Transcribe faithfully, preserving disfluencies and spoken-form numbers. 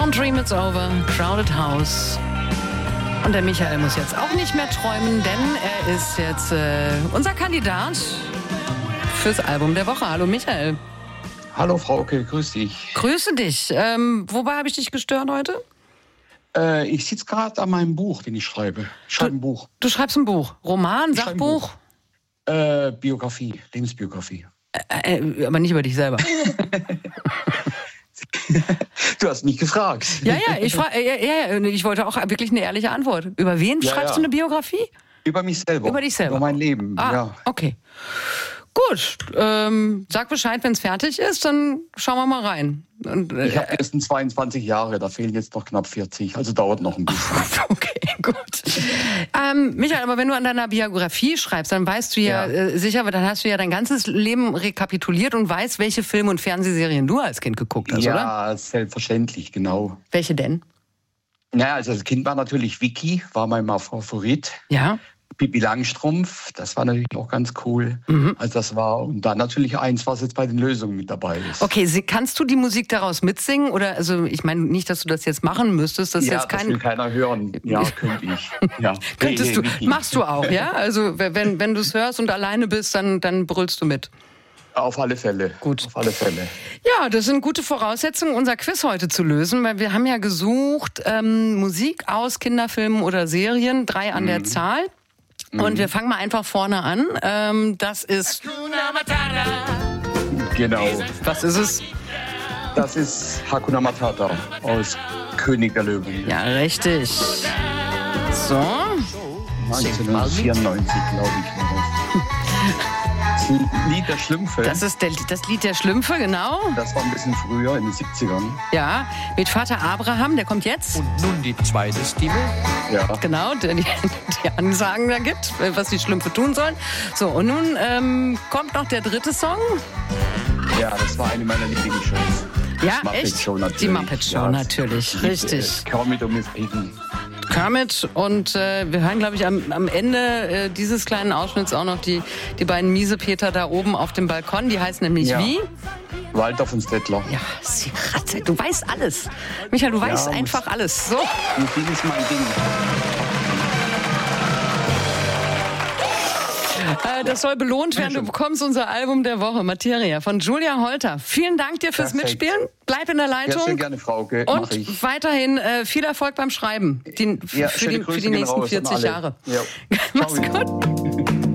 Don't Dream It's Over, Crowded House. Und der Michael muss jetzt auch nicht mehr träumen, denn er ist jetzt äh, unser Kandidat fürs Album der Woche. Hallo Michael. Hallo Frauke, grüß dich. Grüße dich. Ähm, wobei habe ich dich gestört heute? Äh, ich sitze gerade an meinem Buch, den ich schreibe. Ich schreibe du, ein Buch. Du schreibst ein Buch? Roman, ich Sachbuch? Buch. Äh, Biografie, Lebensbiografie. Äh, äh, aber nicht über dich selber. Du hast mich gefragt. Ja, ja, ich, frag, ja, ja, ich wollte auch wirklich eine ehrliche Antwort. Über wen ja, schreibst ja. du eine Biografie? Über mich selber. Über dich selber. Über mein Leben, ah, ja. Okay. Gut, ähm, sag Bescheid, wenn es fertig ist, dann schauen wir mal rein. Und, äh, ich habe erst zweiundzwanzig Jahre, da fehlen jetzt noch knapp vierzig, also dauert noch ein bisschen. Okay, gut. Ähm, Michael, aber wenn du an deiner Biografie schreibst, dann weißt du ja, ja. Äh, sicher, dann hast du ja dein ganzes Leben rekapituliert und weißt, welche Filme und Fernsehserien du als Kind geguckt hast, ja, oder? Ja, selbstverständlich, genau. Welche denn? Naja, also als Kind war natürlich Vicky, war mein Favorit. Ja. Pippi Langstrumpf, das war natürlich auch ganz cool. Mhm. Also das war, und dann natürlich eins, was jetzt bei den Lösungen mit dabei ist. Okay, kannst du die Musik daraus mitsingen? Oder, also ich meine nicht, dass du das jetzt machen müsstest. Das ja, ist jetzt kein... das will keiner hören. Ja, könnte ich. Ja. Könntest hey, du, hey, machst du auch, ja? Also wenn, wenn du es hörst und alleine bist, dann, dann brüllst du mit. Auf alle Fälle. Gut. Auf alle Fälle. Ja, das sind gute Voraussetzungen, unser Quiz heute zu lösen, weil wir haben ja gesucht, ähm, Musik aus Kinderfilmen oder Serien, drei an mhm. der Zahl. Und wir fangen mal einfach vorne an. Ähm, das ist... Genau. Was ist es? Das ist Hakuna Matata aus König der Löwen. Ja, richtig. So. neunzehnhundertvierundneunzig, glaube ich, war das. Das Lied der Schlümpfe. Das ist der, das Lied der Schlümpfe, genau. Das war ein bisschen früher, in den siebzigern. Ja, mit Vater Abraham, der kommt jetzt. Und nun die zweite Stimme. Ja. Genau, die, die Ansagen da gibt, was die Schlümpfe tun sollen. So, und nun ähm, kommt noch der dritte Song. Ja, das war eine meiner Lieblingsshows. Ja, echt? Show die Muppet Show, ja, natürlich, richtig. Kermit und Miss Piggy. Kermit und äh, wir hören, glaube ich, am, am Ende äh, dieses kleinen Ausschnitts auch noch die, die beiden Miesepeter da oben auf dem Balkon. Die heißen nämlich ja. wie? Walter von Stettler. Ja, sie Ratze, du weißt alles. Michael, du weißt ja, einfach alles. So. Musik ist mein Ding. Äh, das soll belohnt werden. Du bekommst unser Album der Woche, Materia, von Julia Holter. Vielen Dank dir fürs Perfekt. Mitspielen. Bleib in der Leitung. Ja, sehr gerne, Frauke. Und ich. weiterhin äh, viel Erfolg beim Schreiben. Die, ja, für, die, für die nächsten raus, vierzig Jahre. Ja. Mach's gut.